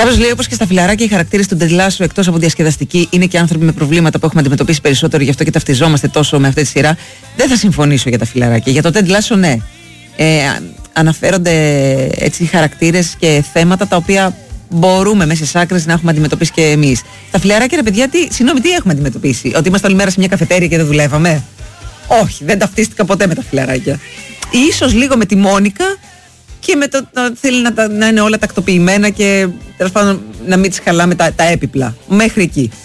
Κάποιος λέει, όπως και στα φιλαράκια, οι χαρακτήρες του Ted Lasso, εκτός από διασκεδαστικοί, είναι και άνθρωποι με προβλήματα που έχουμε αντιμετωπίσει περισσότερο, γι' αυτό και ταυτιζόμαστε τόσο με αυτή τη σειρά. Δεν θα συμφωνήσω για τα φιλαράκια. Για το Ted Lasso, ναι. Αναφέρονται έτσι χαρακτήρες και θέματα τα οποία μπορούμε μέσα στις άκρες να έχουμε αντιμετωπίσει και εμείς. Τα φιλαράκια, ρε παιδιά, τι έχουμε αντιμετωπίσει? Ότι είμαστε όλη μέρα σε μια καφετέρια και δεν δουλεύαμε? Όχι, δεν ταυτίστηκα ποτέ με τα φιλαράκια. Ίσως λίγο με τη Μόνικα και με το θέλει να είναι όλα τακτοποιημένα και τέλος πάντων να μην τις χαλάμε τα έπιπλα. Μέχρι εκεί.